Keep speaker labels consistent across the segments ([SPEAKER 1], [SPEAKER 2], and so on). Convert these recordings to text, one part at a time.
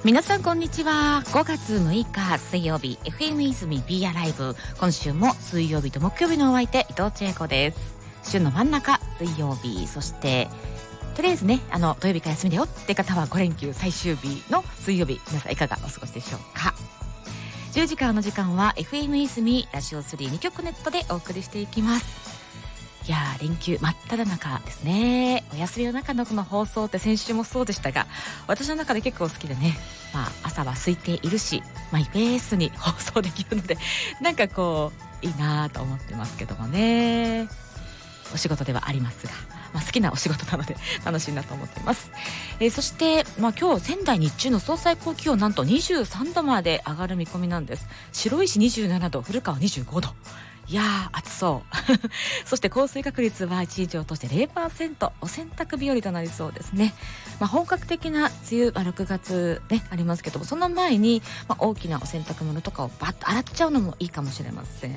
[SPEAKER 1] 皆さんこんにちは。5月6日水曜日 FM 泉 B アライブ、今週も水曜日と木曜日のお相手伊藤千恵子です。週の真ん中水曜日、そしてとりあえずね土曜日から休みだよって方は5連休最終日の水曜日、皆さんいかがお過ごしでしょうか。10時からの時間は FM 泉ラジオ32局ネットでお送りしていきます。いやー、連休真っ只中ですね。お休みの中のこの放送って先週もそうでしたが、私の中で結構好きでね、朝は空いているし、マイペースに放送できるので、なんかこういいなと思ってますけどもね。お仕事ではありますが、好きなお仕事なので楽しいなと思っています。そして、今日仙台日中の総最高気温なんと23度まで上がる見込みなんです。白石27度、古川25度。いやー暑そうそして降水確率は1日を通して 0%、 お洗濯日和となりそうですね。本格的な梅雨、6月ねありますけども、その前に、大きなお洗濯物とかをバッと洗っちゃうのもいいかもしれません。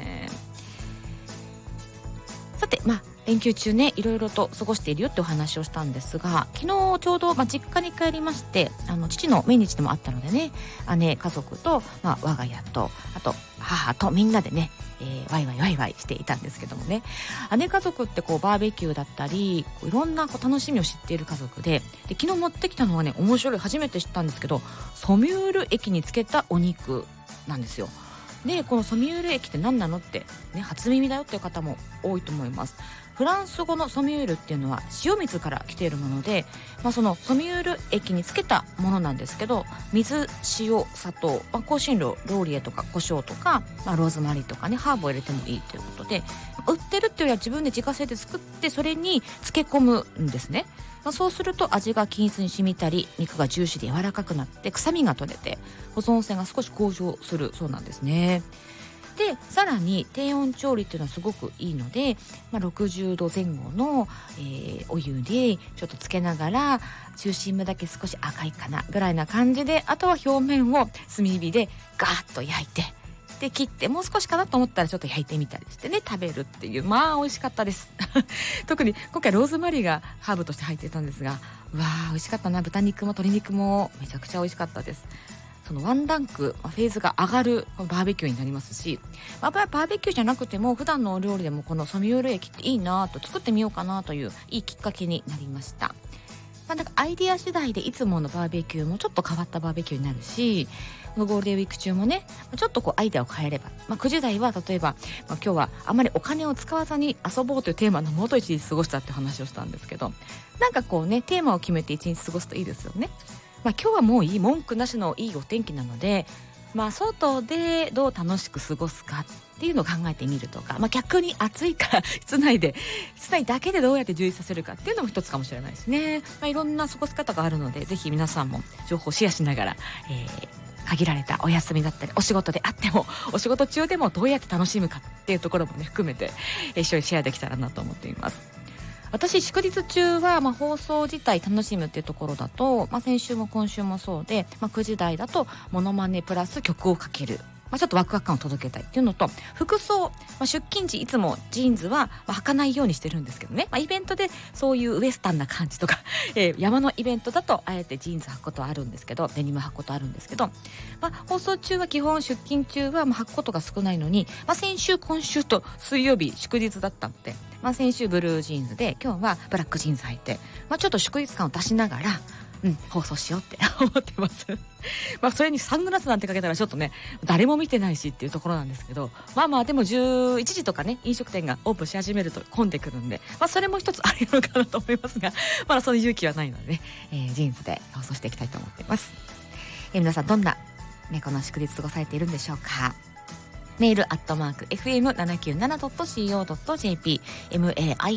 [SPEAKER 1] さて、連休中ねいろいろと過ごしているよってお話をしたんですが、昨日ちょうど、実家に帰りまして、父の命日でもあったのでね、姉家族と、我が家とあと母とみんなでね、ワイワイしていたんですけどもね、姉家族ってバーベキューだったりいろんな楽しみを知っている家族で、昨日持ってきたのはね、面白い、初めて知ったんですけど、ソミュール液につけたお肉なんですよ。で、このソミュール液って何なのって、ね、初耳だよっていう方も多いと思います。フランス語のソミュールっていうのは塩水から来ているもので、そのソミュール液につけたものなんですけど、水、塩、砂糖、香辛料、ローリエとか胡椒とか、ローズマリーとかね、ハーブを入れてもいいということで、売ってるっていうよりは自分で自家製で作って、それに漬け込むんですね。そうすると味が均一に染みたり、肉がジューシーで柔らかくなって臭みが取れて、保存性が少し向上するそうなんですね。で、さらに低温調理っていうのはすごくいいので、60度前後の、お湯でちょっとつけながら、中心部だけ少し赤いかなぐらいな感じで、あとは表面を炭火でガーッと焼いて、で切って、もう少しかなと思ったらちょっと焼いてみたりしてね、食べるっていう、美味しかったです特に今回ローズマリーがハーブとして入ってたんですが、美味しかったな。豚肉も鶏肉もめちゃくちゃ美味しかったです。そのワンランクフェーズが上がるバーベキューになりますし、バーベキューじゃなくても普段のお料理でもこのソミュール液っていいなと、作ってみようかなといういいきっかけになりました。なんかアイディア次第でいつものバーベキューもちょっと変わったバーベキューになるし、このゴールデンウィーク中もね、ちょっとアイデアを変えれば、9時台は例えば、今日はあまりお金を使わずに遊ぼうというテーマのもと一日過ごしたって話をしたんですけど、なんかテーマを決めて一日過ごすといいですよね。今日はもういい、文句なしのいいお天気なので、外でどう楽しく過ごすかっていうのを考えてみるとか、逆に暑いから室内だけでどうやって充実させるかっていうのも一つかもしれないですね。いろんな過ごし方があるので、ぜひ皆さんも情報をシェアしながら、限られたお休みだったりお仕事であっても、お仕事中でもどうやって楽しむかっていうところもね含めて、一緒にシェアできたらなと思っています。私、祝日中は、放送自体楽しむっていうところだと、先週も今週もそうで、9時台だとモノマネプラス曲をかける、ちょっとワクワク感を届けたいっていうのと、服装、出勤時いつもジーンズは、履かないようにしてるんですけどね、イベントでそういうウエスタンな感じとか、山のイベントだとあえてジーンズ履くことはあるんですけど、デニム履くことあるんですけど、放送中は基本、出勤中は履くことが少ないのに、先週今週と水曜日祝日だったので、先週ブルージーンズで、今日はブラックジーンズ履いて、ちょっと祝日感を出しながら放送しようって思ってますそれにサングラスなんてかけたらちょっとね、誰も見てないしっていうところなんですけど、でも11時とかね、飲食店がオープンし始めると混んでくるんで、それも一つあるのかなと思いますが、まだその勇気はないのでね、ジーンズで放送していきたいと思っています。皆さんどんな、この祝日過ごされているんでしょうか。メール@fm797.co.jp